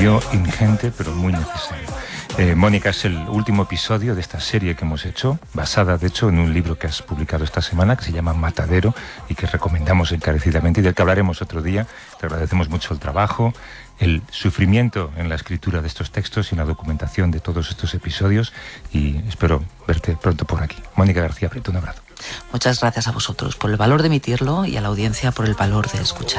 episodio ingente, pero muy necesario. Mónica, es el último episodio de esta serie que hemos hecho, basada de hecho en un libro que has publicado esta semana, que se llama Matadero, y que recomendamos encarecidamente y del que hablaremos otro día. Te agradecemos mucho el trabajo, el sufrimiento en la escritura de estos textos y en la documentación de todos estos episodios, y espero verte pronto por aquí. Mónica García Prieto, un abrazo. Muchas gracias a vosotros por el valor de emitirlo y a la audiencia por el valor de escuchar.